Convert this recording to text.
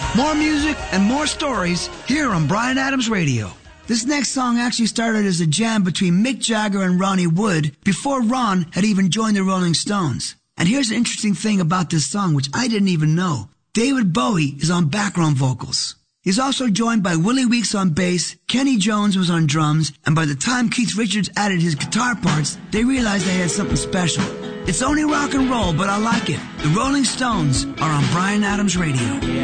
More music and more stories here on Bryan Adams Radio. This next song actually started as a jam between Mick Jagger and Ronnie Wood before Ron had even joined the Rolling Stones. And here's an interesting thing about this song, which I didn't even know. David Bowie is on background vocals. He's also joined by Willie Weeks on bass, Kenny Jones was on drums, and by the time Keith Richards added his guitar parts, they realized they had something special. It's only rock and roll, but I like it. The Rolling Stones are on Bryan Adams Radio.